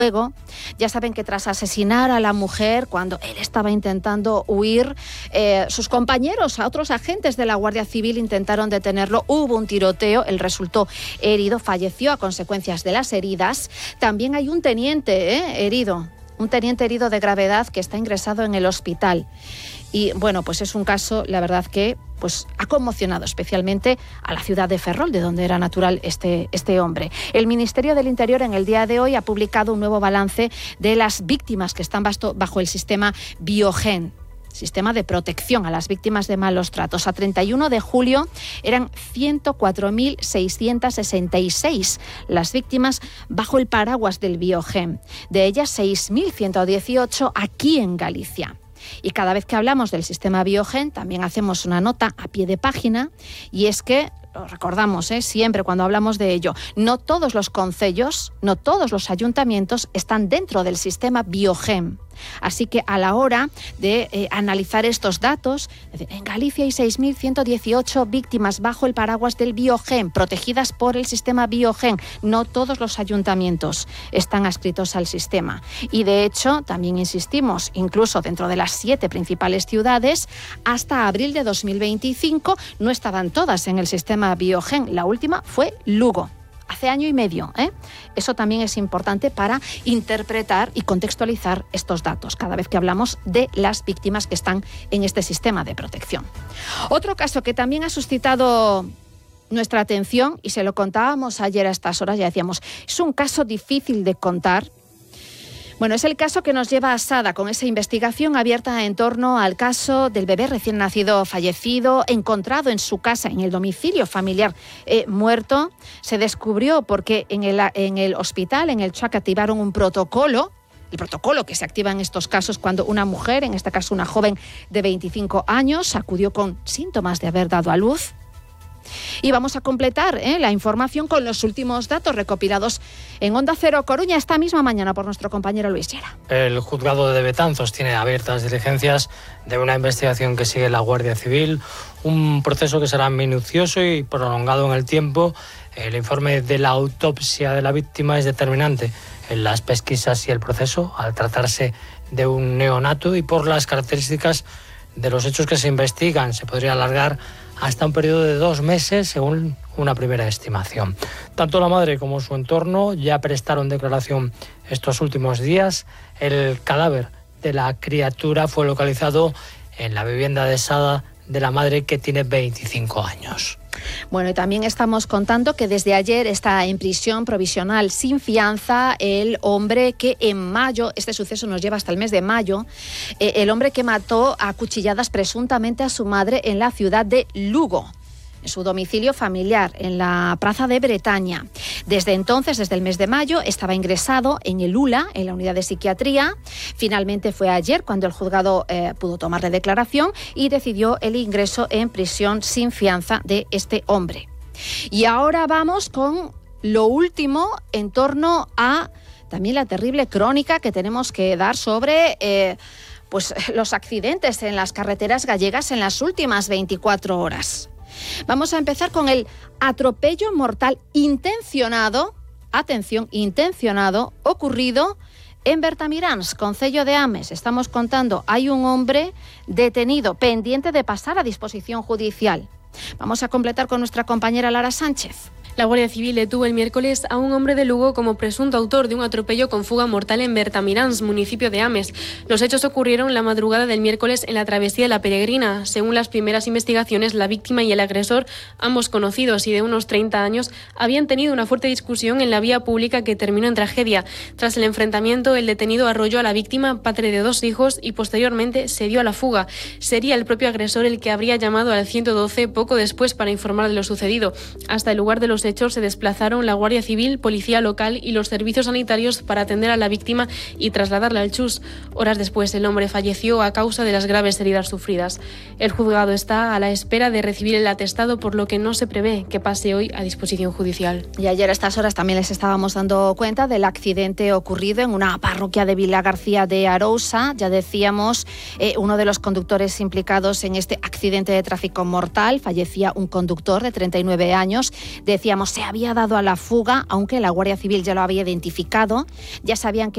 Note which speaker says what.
Speaker 1: Luego, ya saben que tras asesinar a la mujer, cuando él estaba intentando huir, sus compañeros, a otros agentes de la Guardia Civil, intentaron detenerlo. Hubo un tiroteo, él resultó herido, falleció a consecuencias de las heridas. También hay un teniente herido de gravedad que está ingresado en el hospital. Y bueno, pues es un caso, la verdad, que pues ha conmocionado especialmente a la ciudad de Ferrol, de donde era natural este hombre. El Ministerio del Interior en el día de hoy ha publicado un nuevo balance de las víctimas que están bajo el sistema Biogen, sistema de protección a las víctimas de malos tratos. A 31 de julio eran 104.666 las víctimas bajo el paraguas del Biogen. De ellas, 6.118 aquí en Galicia. Y cada vez que hablamos del sistema Biogen, también hacemos una nota a pie de página, y es que, lo recordamos siempre cuando hablamos de ello, no todos los concellos, no todos los ayuntamientos están dentro del sistema Biogen. Así que a la hora de analizar estos datos, en Galicia hay 6.118 víctimas bajo el paraguas del Biogen, protegidas por el sistema Biogen. No todos los ayuntamientos están adscritos al sistema. Y de hecho, también insistimos, incluso dentro de las 7 principales ciudades, hasta abril de 2025 no estaban todas en el sistema Biogen. La última fue Lugo. Hace año y medio. Eso también es importante para interpretar y contextualizar estos datos cada vez que hablamos de las víctimas que están en este sistema de protección. Otro caso que también ha suscitado nuestra atención, y se lo contábamos ayer a estas horas, ya decíamos, es un caso difícil de contar. Bueno, es el caso que nos lleva a Sada, con esa investigación abierta en torno al caso del bebé recién nacido fallecido, encontrado en su casa, en el domicilio familiar, muerto. Se descubrió porque en el hospital, en el CHUAC, activaron un protocolo. El protocolo que se activa en estos casos cuando una mujer, en este caso una joven de 25 años, acudió con síntomas de haber dado a luz. Y vamos a completar la información con los últimos datos recopilados en Onda Cero Coruña esta misma mañana por nuestro compañero Luis Llera.
Speaker 2: El juzgado de Betanzos tiene abiertas diligencias de una investigación que sigue la Guardia Civil, un proceso que será minucioso y prolongado en el tiempo. El informe de la autopsia de la víctima es determinante en las pesquisas y el proceso, al tratarse de un neonato, y por las características de los hechos que se investigan se podría alargar hasta un periodo de 2 meses, según una primera estimación. Tanto la madre como su entorno ya prestaron declaración estos últimos días. El cadáver de la criatura fue localizado en la vivienda de Sada de la madre, que tiene 25 años.
Speaker 1: Bueno, y también estamos contando que desde ayer está en prisión provisional sin fianza el hombre que en mayo, este suceso nos lleva hasta el mes de mayo, el hombre que mató a cuchilladas presuntamente a su madre en la ciudad de Lugo, en su domicilio familiar, en la Plaza de Bretaña. Desde entonces, desde el mes de mayo, estaba ingresado en el ULA, en la unidad de psiquiatría. Finalmente fue ayer cuando el juzgado pudo tomarle declaración y decidió el ingreso en prisión sin fianza de este hombre. Y ahora vamos con lo último en torno a también la terrible crónica que tenemos que dar sobre pues los accidentes en las carreteras gallegas en las últimas 24 horas. Vamos a empezar con el atropello mortal intencionado, atención, intencionado, ocurrido en Bertamiráns, concello de Ames. Estamos contando, hay un hombre detenido, pendiente de pasar a disposición judicial. Vamos a completar con nuestra compañera Lara Sánchez.
Speaker 3: La Guardia Civil detuvo el miércoles a un hombre de Lugo como presunto autor de un atropello con fuga mortal en Bertamiráns, municipio de Ames. Los hechos ocurrieron la madrugada del miércoles en la travesía de La Peregrina. Según las primeras investigaciones, la víctima y el agresor, ambos conocidos y de unos 30 años, habían tenido una fuerte discusión en la vía pública que terminó en tragedia. Tras el enfrentamiento, el detenido arrolló a la víctima, padre de 2 hijos, y posteriormente se dio a la fuga. Sería el propio agresor el que habría llamado al 112 poco después para informar de lo sucedido. Hasta el lugar de los hechos se desplazaron la Guardia Civil, Policía Local y los servicios sanitarios para atender a la víctima y trasladarla al CHUS. Horas después, el hombre falleció a causa de las graves heridas sufridas. El juzgado está a la espera de recibir el atestado, por lo que no se prevé que pase hoy a disposición judicial.
Speaker 1: Y ayer a estas horas también les estábamos dando cuenta del accidente ocurrido en una parroquia de Vilagarcía de Arousa. Ya decíamos, uno de los conductores implicados en este accidente de tráfico mortal, fallecía un conductor de 39 años. Decíamos, se había dado a la fuga, aunque la Guardia Civil ya lo había identificado. Ya sabían que